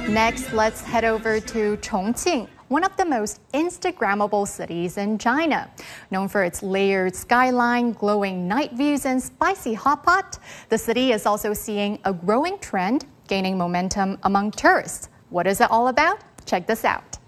Next, let's head over to Chongqing, one of the most Instagrammable cities in China. Known for its layered skyline, glowing night views, and spicy hot pot, the city is also seeing a growing trend, gaining momentum among tourists. What is it all about? Check this out.